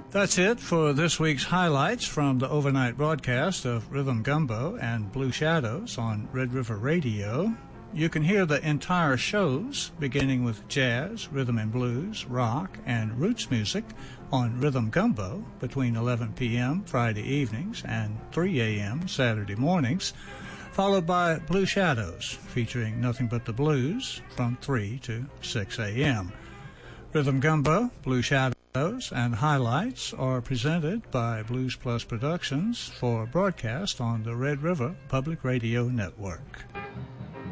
That's it for this week's highlights from the overnight broadcast of Rhythm Gumbo and Blue Shadows on Red River Radio. You can hear the entire shows, beginning with jazz, rhythm and blues, rock, and roots music on Rhythm Gumbo between 11 p.m. Friday evenings and 3 a.m. Saturday mornings, followed by Blue Shadows, featuring nothing but the blues from 3 to 6 a.m. Rhythm Gumbo, Blue Shadows, and highlights are presented by Blues Plus Productions for broadcast on the Red River Public Radio Network.